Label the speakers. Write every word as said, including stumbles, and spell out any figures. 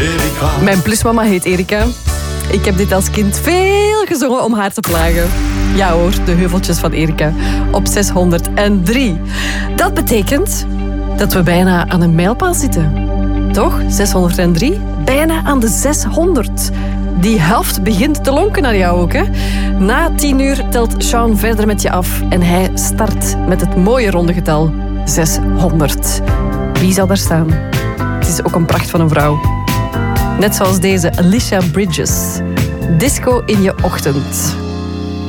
Speaker 1: Erika.
Speaker 2: Mijn plusmama heet Erika. Ik heb dit als kind veel gezongen om haar te plagen. Ja hoor, de heuveltjes van Erika. Op zeshonderddrie. Dat betekent dat we bijna aan een mijlpaal zitten. Toch? zeshonderddrie? Bijna aan de zeshonderd. Die helft begint te lonken naar jou ook, hè? Na tien uur telt Sean verder met je af. En hij start met het mooie ronde getal zeshonderd. Wie zal daar staan? Het is ook een pracht van een vrouw. Net zoals deze Alicia Bridges. Disco in je ochtend.